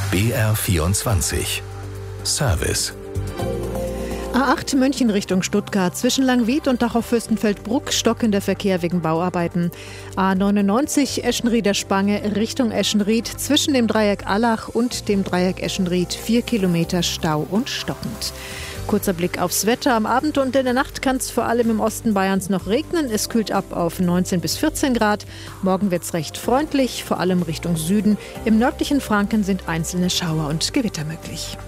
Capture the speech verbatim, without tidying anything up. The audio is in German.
B R vierundzwanzig Service. A acht München Richtung Stuttgart. Zwischen Langwied und Dachau-Fürstenfeldbruck stockender Verkehr wegen Bauarbeiten. A neunundneunzig Eschenrieder Spange Richtung Eschenried. Zwischen dem Dreieck Allach und dem Dreieck Eschenried vier Kilometer Stau und stockend. Kurzer Blick aufs Wetter. Am Abend und in der Nacht kann es vor allem im Osten Bayerns noch regnen. Es kühlt ab auf neunzehn bis vierzehn Grad. Morgen wird es recht freundlich, vor allem Richtung Süden. Im nördlichen Franken sind einzelne Schauer und Gewitter möglich.